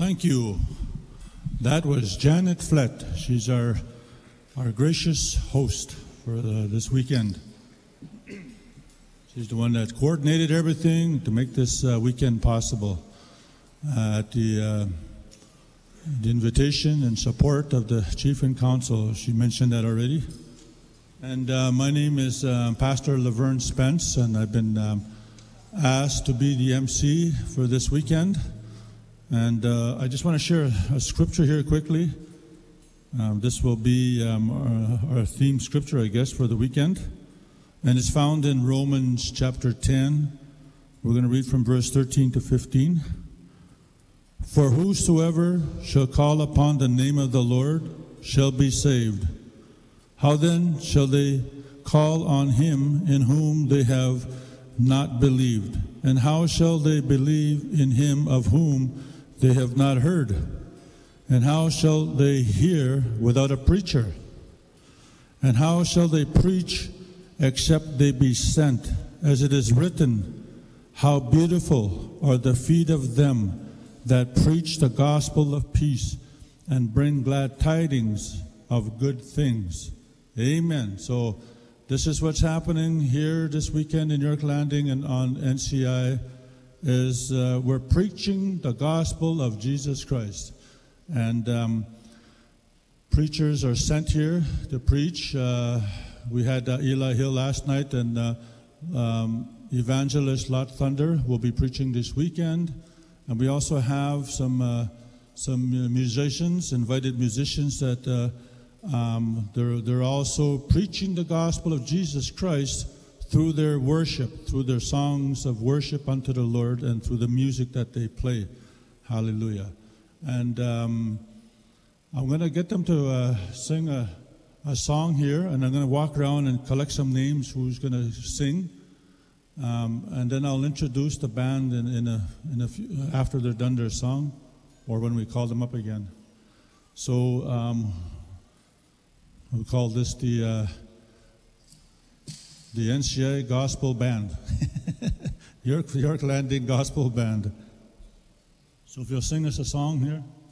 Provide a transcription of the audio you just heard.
Thank you. That was Janet Flett. She's our gracious host for this weekend. She's the one that coordinated everything to make this weekend possible. At the invitation and support of the Chief and Council, she mentioned that already. And my name is Pastor Laverne Spence, and I've been asked to be the MC for this weekend. And I just want to share a scripture here quickly. This will be our theme scripture, I guess, for the weekend. And it's found in Romans chapter 10. We're going to read from verse 13 to 15. For whosoever shall call upon the name of the Lord shall be saved. How then shall they call on him in whom they have not believed? And how shall they believe in him of whom they have not heard? And how shall they hear without a preacher? And how shall they preach except they be sent? As it is written, how beautiful are the feet of them that preach the gospel of peace and bring glad tidings of good things. Amen. So this is what's happening here this weekend in York Landing and on NCI is we're preaching the gospel of Jesus Christ. And preachers are sent here to preach. We had Eli Hill last night, and Evangelist Lot Thunder will be preaching this weekend. And we also have some musicians, invited musicians that they're also preaching the gospel of Jesus Christ through their worship, through their songs of worship unto the Lord, and through the music that they play. Hallelujah. And I'm going to get them to sing a song here, and I'm going to walk around and collect some names who's going to sing. And then I'll introduce the band in a few, after they're done their song, or when we call them up again. So we call this the NCI Gospel Band, York Landing Gospel Band. So if you'll sing us a song here.